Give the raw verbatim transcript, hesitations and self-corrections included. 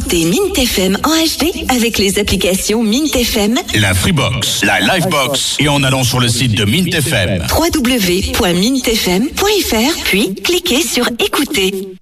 écoutez Mint F M en H D avec les applications Mint F M, la Freebox, la Livebox et en allant sur le site de Mint F M. w w w point mint f m point f r, puis cliquez sur écouter.